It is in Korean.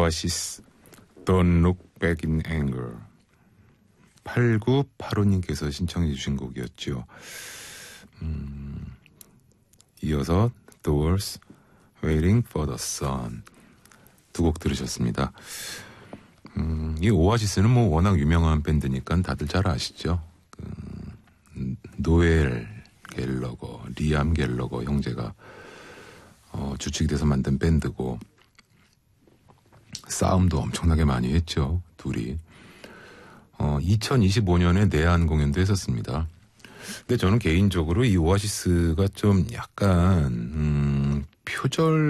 오아시스 Don't Look Back in Anger. 8985님께서 신청해 주신 곡이었죠. 이어서 Doors Waiting for the Sun 두 곡 들으셨습니다. 이 오아시스는 뭐 워낙 유명한 밴드니까 다들 잘 아시죠. 노엘 갤러거, 리암 갤러거 형제가 주축이 돼서 만든 밴드고 싸움도 엄청나게 많이 했죠. 둘이. 2025년에 내한 공연도 했었습니다. 근데 저는 개인적으로 이 오아시스가 좀 약간 표절